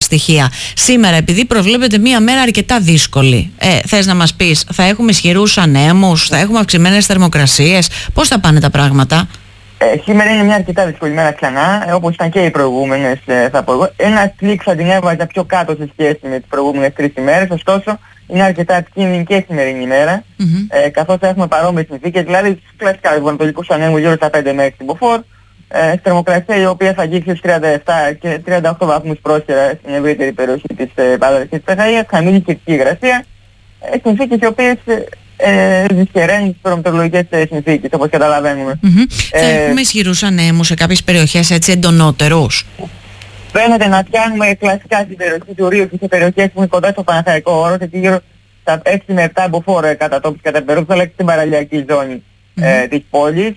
στοιχεία. Σήμερα, επειδή προβλέπεται μία μέρα αρκετά δύσκολη, θες να μας πεις, θα έχουμε ισχυρούς ανέμους, θα έχουμε αυξημένες θερμοκρασίες, πώς θα πάνε τα πράγματα? Σήμερα είναι μια αρκετά δύσκολη μέρα ξανά, όπως ήταν και οι προηγούμενες, θα πω εγώ. Ένα κλικ θα την έβαζα πιο κάτω σε σχέση με τις προηγούμενες 3 ημέρες, ωστόσο είναι αρκετά επικίνδυνη και η σημερινή ημέρα, καθώς θα έχουμε παρόμοιες συνθήκες, δηλαδή κλασικά τους βορειοανατολικούς ανέμους γύρω στα 5 μέχρι την μποφόρ, θερμοκρασία η οποία θα αγγίξει στους 37 και 38 βαθμούς πρόσκαιρα στην ευρύτερη περιοχή της παραδοσιακής Πεχαΐας, χαμηλή κυκλική υγρασία, συνθήκες οι οποίες δυσχεραίνουν τις προμετρολογικές συνθήκες, όπως καταλαβαίνουμε. Θα έχουμε ισχυρούς ανέμους σε κάποιες περιοχές έτσι εντονότερους? Φαίνεται να πιάνουμε κλασικά στην περιοχή του Ρίου και σε περιοχές που είναι κοντά στο Παναθηναϊκό όρο, και γύρω στα 6 με 7 μποφόρ κατατόπιση κατά περίπου, θα λέγεται στην παραλιακή ζώνη της πόλης,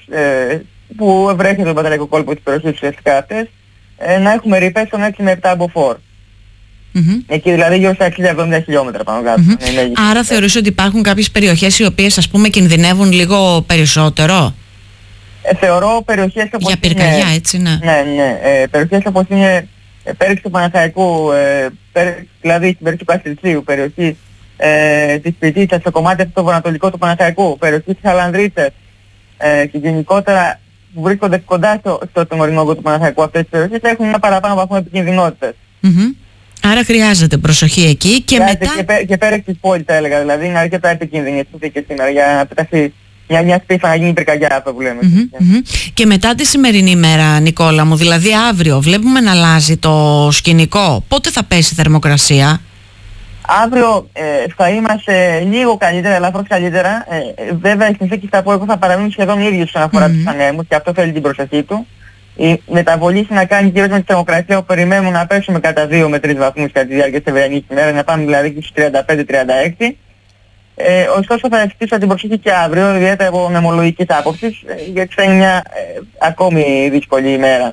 που βρέχεται το πατριακό κόλπο της περιοχής ουσιαστικά αυτές, να έχουμε ρηπές των 6 με 7 μποφόρ. Εκεί δηλαδή γύρω στα 60-70 χιλιόμετρα πάνω κάτω. Άρα θεωρείς ότι υπάρχουν κάποιες περιοχές οι οποίες ας πούμε κινδυνεύουν λίγο περισσότερο? Θεωρώ περιοχές όπως για πυρκαγιά, έτσι, ναι. Ναι. Περιοχές όπως είναι πέριξη του Παναθηναϊκού, δηλαδή στην περιοχή του Καστριτσίου, περιοχή της Πιτίτσας, στο κομμάτι αυτό το βορειοανατολικό του Παναθηναϊκού, περιοχή της Αλανδρίτσας και γενικότερα που βρίσκονται κοντά στο τιμωρινό όγκο του Παναθηναϊκού, αυτές τις περιοχές έχουν ένα παραπάνω βαθμό επικινδυνότητας. Άρα χρειάζεται προσοχή εκεί και μετά... Και πέρα της πόλης θα έλεγα, δηλαδή είναι αρκετά επικίνδυνες συνθήκες σήμερα για να πεταχθεί μια σπίφα να γίνει πυρκαγιά, αυτό που λέμε. Και μετά τη σημερινή ημέρα, Νικόλα μου, δηλαδή αύριο βλέπουμε να αλλάζει το σκηνικό. Πότε θα πέσει η θερμοκρασία? Αύριο θα είμαστε λίγο καλύτερα, ελαφρώς καλύτερα. Βέβαια οι συνθήκες θα παραμείνουν σχεδόν ίδιες όσον αφορά τους ανέμους, και αυτό θέλει την προσοχή του. Η μεταβολή να κάνει κυρίως με τη θερμοκρασία, που περιμένουμε να πέσουμε κατά 2 με 3 βαθμούς κατά τη διάρκεια της ευριανής ημέρας, να πάμε δηλαδή στους 35-36. Ωστόσο θα ευχηθήσω την προσοχή και αύριο, ιδιαίτερα από μνημολογικής άποψης, γιατί θα είναι μια ακόμη δύσκολη ημέρα.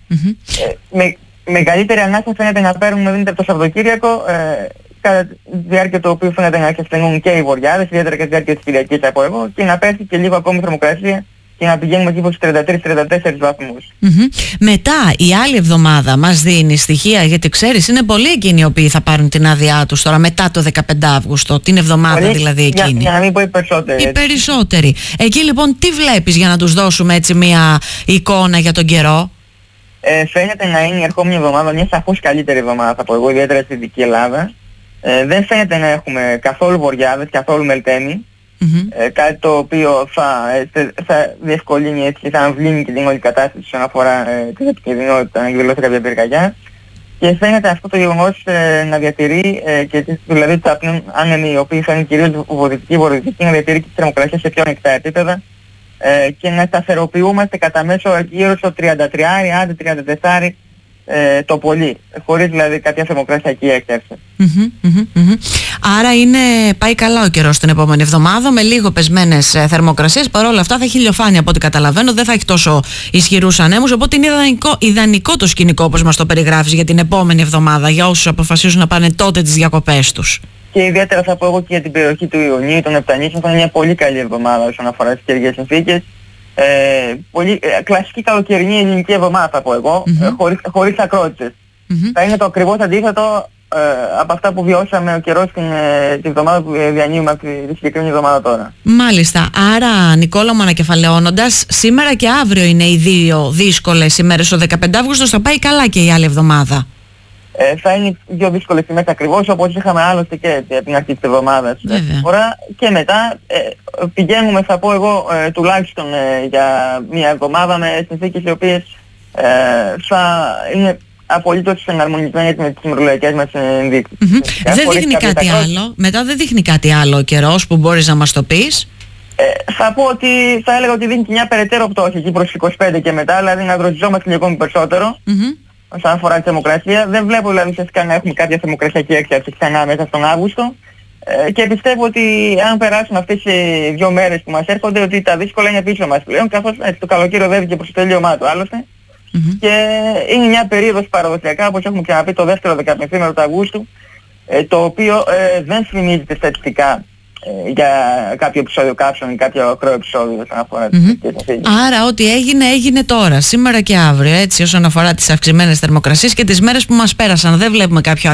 Με μεγαλύτερη ανάσα φαίνεται να παίρνουμε το Σαββατοκύριακο, κατά τη διάρκεια του οποίου φαίνεται να εξασθενούν και οι βοριάδες, ιδιαίτερα κατά τη διάρκεια της Κυριακής από εγώ, και να πέσει και λίγο ακόμη θερμοκρασία και να πηγαίνουμε εκεί στους 33-34 βαθμούς. Μετά η άλλη εβδομάδα μας δίνει στοιχεία, γιατί ξέρεις είναι πολλοί εκείνοι οι οποίοι θα πάρουν την άδειά τους τώρα μετά το 15 Αύγουστο, την εβδομάδα πολλοί, δηλαδή εκείνη. Για να μην πω οι περισσότεροι. Οι περισσότεροι. Εκεί λοιπόν τι βλέπεις για να τους δώσουμε έτσι μια εικόνα για τον καιρό? Φαίνεται να είναι η ερχόμενη εβδομάδα μια σαφώς καλύτερη εβδομάδα, θα πω εγώ, ιδιαίτερα στη Δυτική Ελλάδα. Δεν φαίνεται να έχουμε καθόλου βοριάδες, καθόλου μελτέμι. Κάτι το οποίο θα διευκολύνει, έτσι, θα αμβλύνει και την όλη κατάσταση όσον αφορά την επικινδυνότητα να εκδηλώσει κάποια πυρκαγιά, και φαίνεται αυτό το γεγονός να διατηρεί και δηλαδή τους άνεμοι οι οποίοι θα είναι κυρίως βορειοδυτικοί να διατηρεί και τη θερμοκρασία σε πιο ανοιχτά επίπεδα και να σταθεροποιούμαστε κατά μέσο γύρω στο 33, άντε 34 το πολύ, χωρίς δηλαδή κάποια θερμοκρασιακή έκταση. Άρα πάει καλά ο καιρός την επόμενη εβδομάδα, με λίγο πεσμένες θερμοκρασίες. Παρ' όλα αυτά θα έχει ηλιοφάνεια από ό,τι καταλαβαίνω, δεν θα έχει τόσο ισχυρούς ανέμους, οπότε είναι ιδανικό το σκηνικό όπως μας το περιγράφεις για την επόμενη εβδομάδα, για όσους αποφασίσουν να πάνε τότε τις διακοπές τους. Και ιδιαίτερα θα πω εγώ και για την περιοχή του Ιωνίου, των Επτανήσων, θα είναι μια πολύ καλή εβδομάδα όσον αφορά τις καιρικές συνθήκες. Πολύ κλασική καλοκαιρινή ελληνική εβδομάδα, θα πω εγώ, χωρίς ακρότητες. Θα είναι το ακριβώς αντίθετο από αυτά που βιώσαμε ο καιρός την εβδομάδα που διανύουμε τη συγκεκριμένη εβδομάδα τώρα. Μάλιστα. Άρα, Νικόλα μου, ανακεφαλαιώνοντας, σήμερα και αύριο είναι οι δύο δύσκολες ημέρες. Ο 15 Αύγουστος θα πάει καλά και η άλλη εβδομάδα. Θα είναι δύο δύσκολες ημέρες ακριβώς, όπως είχαμε άλλωστε και από την αρχή της εβδομάδας. Και μετά πηγαίνουμε, θα πω εγώ, τουλάχιστον για μια εβδομάδα με συνθήκες οι οποίες θα είναι απολύτως εναρμονισμένες με τις ημερολογικές μας ενδείξεις. Δεν δείχνει κάτι άλλο. Μετά δεν δείχνει κάτι άλλο ο καιρός που μπορείς να μας το πεις? Θα πω ότι θα έλεγα ότι δίνει και μια περαιτέρω πτώση εκεί προς 25 και μετά, δηλαδή να δροσιζόμαστε λίγο ακόμη περισσότερο. Όσον αφορά τη θερμοκρασία, δεν βλέπω δηλαδή ουσιαστικά να έχουμε κάποια θερμοκρασιακή έξαρση ξανά μέσα στον Αύγουστο, και πιστεύω ότι αν περάσουν αυτές οι 2 μέρες που μας έρχονται, ότι τα δύσκολα είναι πίσω μας πλέον, καθώς το καλοκαίρι οδεύει και προς το τελείωμά του άλλωστε, και είναι μια περίοδος παραδοσιακά, όπως έχουμε ξαναπεί, το δεύτερο 15ήμερο του Αυγούστου, το οποίο δεν θυμίζεται στατιστικά για κάποιο επεισόδιο κάψεων ή κάποιο ακραίο επεισόδιο όσον αφορά τις συνθήκες. Άρα ό,τι έγινε τώρα, σήμερα και αύριο, έτσι, όσον αφορά τις αυξημένες θερμοκρασίες και τις μέρες που μας πέρασαν. Δεν βλέπουμε κάποιο